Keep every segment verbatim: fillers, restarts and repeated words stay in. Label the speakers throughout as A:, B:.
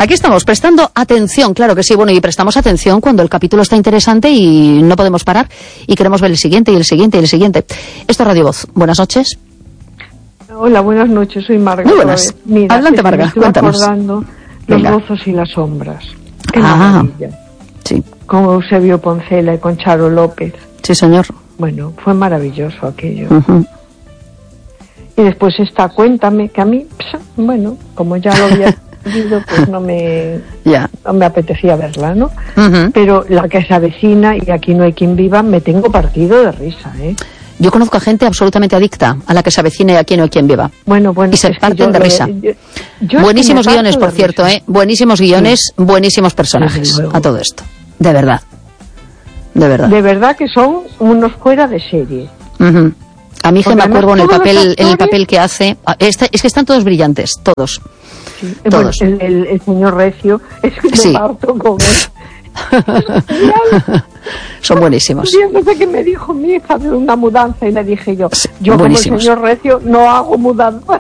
A: Aquí estamos, prestando atención, claro que sí, bueno, y prestamos atención cuando el capítulo está interesante y no podemos parar y queremos ver el siguiente y el siguiente y el siguiente. Esto es Radio Voz. Buenas noches.
B: Hola, buenas noches, soy Marga.
A: Muy buenas. Mira, Adelante, Marga,
B: me
A: cuéntanos.
B: Recordando Los gozos y las sombras. Qué
A: ah,
B: maravilla.
A: Sí.
B: Con Eusebio Poncela y con Charo López.
A: Sí, señor.
B: Bueno, fue maravilloso aquello.
A: Uh-huh.
B: Y después está Cuéntame, que a mí, pss, bueno, como ya lo había visto, pues no me,
A: yeah.
B: no me apetecía verla, ¿no?
A: Uh-huh.
B: Pero la que se avecina y Aquí no hay quien viva, me tengo partido de risa, ¿eh?
A: Yo conozco a gente absolutamente adicta a la que se avecina y Aquí no hay quien viva.
B: Bueno, bueno.
A: Y se parten de risa.
B: Yo, yo
A: buenísimos guiones, por cierto, ¿eh? Buenísimos guiones, sí. Buenísimos personajes a todo esto. De verdad. De verdad.
B: De verdad que son unos fuera de serie.
A: Uh-huh. A mí que me acuerdo en el papel, actores... en el papel que hace. Este, es que están todos brillantes, todos.
B: Sí.
A: Todos.
B: Bueno, el, el, el señor Recio, es que me
A: sí.
B: parto con él.
A: Son buenísimos.
B: No sé qué me dijo mi hija de una mudanza y le dije yo,
A: sí,
B: yo
A: buenísimos.
B: Como el señor Recio no hago mudanzas.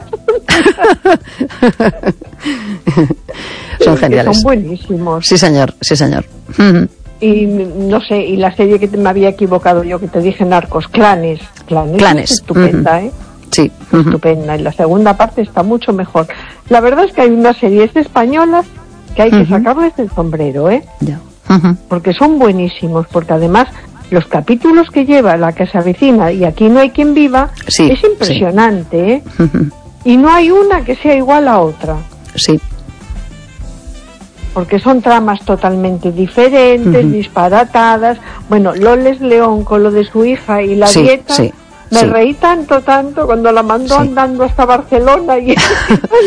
A: Son geniales.
B: Son buenísimos.
A: Sí, señor, sí, señor. Uh-huh.
B: Y no sé, y la serie que te, me había equivocado yo, que te dije Narcos, Clanes. Clanes,
A: Clanes.
B: Es estupenda,
A: uh-huh.
B: ¿eh?
A: Sí.
B: Uh-huh. Estupenda. Y la segunda parte está mucho mejor. La verdad es que hay unas series españolas que hay que uh-huh. sacarles del sombrero, ¿eh?
A: Ya. Uh-huh.
B: Porque son buenísimos, porque además los capítulos que lleva La que se avecina y Aquí no hay quien viva,
A: sí,
B: es impresionante,
A: sí.
B: ¿eh?
A: Uh-huh.
B: Y no hay una que sea igual a otra.
A: Sí.
B: Porque son tramas totalmente diferentes, uh-huh. disparatadas. Bueno, Loles León con lo de su hija y la
A: sí,
B: dieta,
A: sí,
B: me
A: sí.
B: reí tanto, tanto cuando la mandó sí. andando hasta Barcelona y